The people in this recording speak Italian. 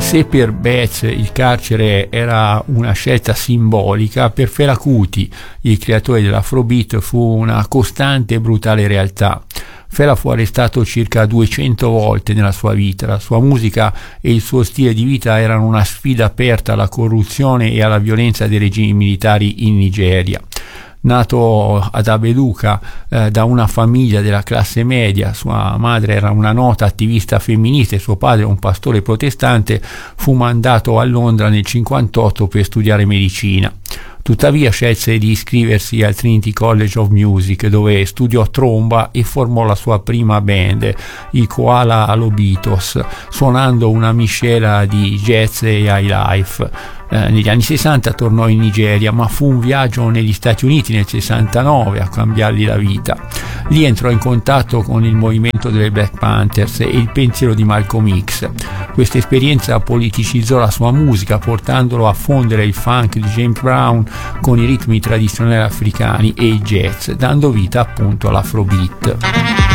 Se per Betts il carcere era una scelta simbolica, per Fela Kuti, il creatore dell'Afrobeat, fu una costante e brutale realtà. Fela fu arrestato circa 200 volte nella sua vita. La sua musica e il suo stile di vita erano una sfida aperta alla corruzione e alla violenza dei regimi militari in Nigeria. Nato ad Abeluca da una famiglia della classe media, sua madre era una nota attivista femminista e suo padre un pastore protestante, fu mandato a Londra nel 1958 per studiare medicina. Tuttavia scelse di iscriversi al Trinity College of Music, dove studiò tromba e formò la sua prima band, i Koala Alobitos, suonando una miscela di jazz e highlife. Negli anni 60 tornò in Nigeria, ma fu un viaggio negli Stati Uniti nel 69 a cambiargli la vita. Lì entrò in contatto con il movimento delle Black Panthers e il pensiero di Malcolm X. Questa esperienza politicizzò la sua musica, portandolo a fondere il funk di James Brown con i ritmi tradizionali africani e il jazz, dando vita appunto all'Afrobeat.